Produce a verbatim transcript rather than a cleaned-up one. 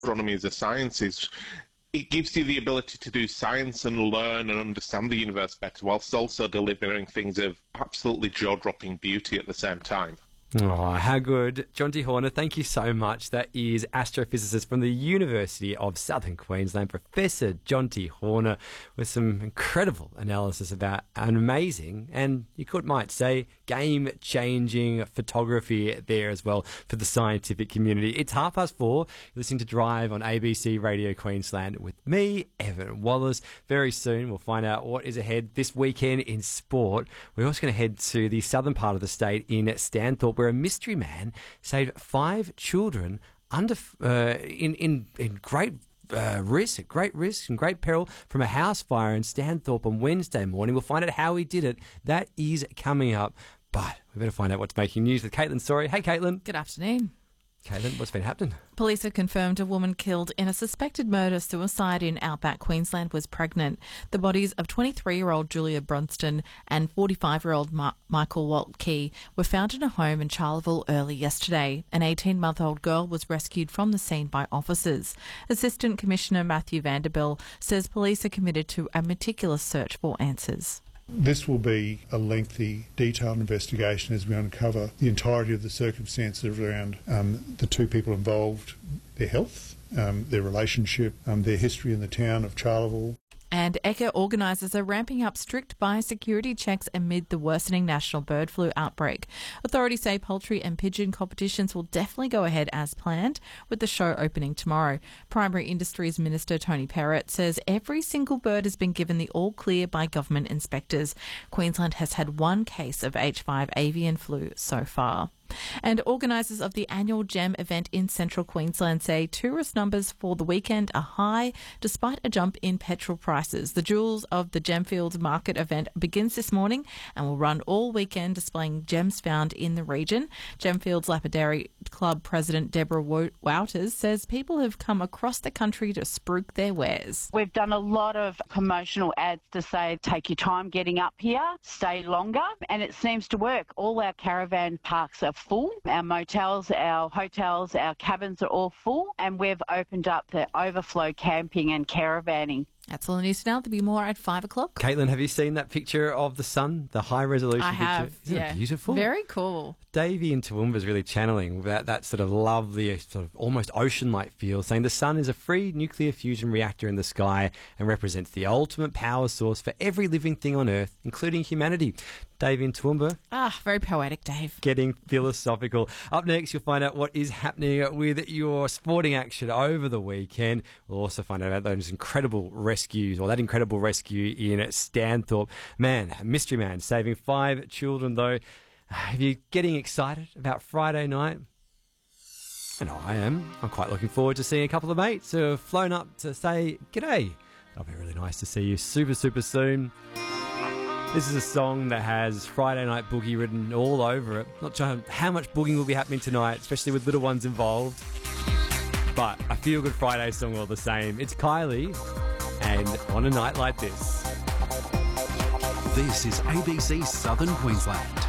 astronomy as a science is it gives you the ability to do science and learn and understand the universe better, whilst also delivering things of absolutely jaw-dropping beauty at the same time. Oh, how good. Jonty Horner, thank you so much. That is astrophysicist from the University of Southern Queensland, Professor Jonty Horner, with some incredible analysis about an amazing, and you could might say, game-changing photography there as well for the scientific community. It's half past four. You're listening to Drive on A B C Radio Queensland with me, Evan Wallace. Very soon we'll find out what is ahead this weekend in sport. We're also going to head to the southern part of the state in Stanthorpe, where a mystery man saved five children under uh, in, in, in great uh, risk, at great risk and great peril from a house fire in Stanthorpe on Wednesday morning. We'll find out how he did it. That is coming up. But we better find out what's making news with Caitlin Story. Hey, Caitlin. Good afternoon. Caitlin, what's been happening? Police have confirmed a woman killed in a suspected murder-suicide in outback Queensland was pregnant. The bodies of twenty-three-year-old Julia Brunston and forty-five-year-old Ma- Michael Waltkey were found in a home in Charleville early yesterday. An eighteen-month-old girl was rescued from the scene by officers. Assistant Commissioner Matthew Vanderbilt says police are committed to a meticulous search for answers. This will be a lengthy, detailed investigation as we uncover the entirety of the circumstances around um, the two people involved, their health, um, their relationship, um, their history in the town of Charleville. And Ekka organisers are ramping up strict biosecurity checks amid the worsening national bird flu outbreak. Authorities say poultry and pigeon competitions will definitely go ahead as planned, with the show opening tomorrow. Primary Industries Minister Tony Perrott says every single bird has been given the all-clear by government inspectors. Queensland has had one case of H five avian flu so far. And organisers of the annual GEM event in central Queensland say tourist numbers for the weekend are high despite a jump in petrol prices. The Jewels of the Gemfields Market event begins this morning and will run all weekend, displaying gems found in the region. Gemfields Lapidary Club President Deborah Wouters says people have come across the country to spruik their wares. We've done a lot of promotional ads to say take your time getting up here, stay longer, and it seems to work. All our caravan parks are full. Our motels, our hotels, our cabins are all full, and we've opened up the overflow camping and caravanning. That's all the news for now. There'll be more at five o'clock. Caitlin, have you seen that picture of the sun, the high resolution I picture? have, Isn't yeah. it beautiful? Very cool. Davey in Toowoomba is really channeling that, that sort of lovely, sort of almost ocean-like feel, saying the sun is a free nuclear fusion reactor in the sky and represents the ultimate power source for every living thing on Earth, including humanity. Dave in Toowoomba. Ah, very poetic, Dave. Getting philosophical. Up next, you'll find out what is happening with your sporting action over the weekend. We'll also find out about those incredible rescues, or that incredible rescue in Stanthorpe. Man, mystery man saving five children, though. Are you getting excited about Friday night? And I am. I'm quite looking forward to seeing a couple of mates who have flown up to say g'day. It'll be really nice to see you super, super soon. This is a song that has Friday Night Boogie written all over it. Not sure how much boogieing will be happening tonight, especially with little ones involved. But a feel-good Friday song all the same. It's Kylie, and On a Night Like This. This is A B C Southern Queensland.